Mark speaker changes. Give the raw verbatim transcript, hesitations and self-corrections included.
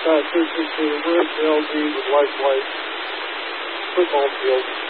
Speaker 1: Uh, thirteen two, we're at the L D with life light football field.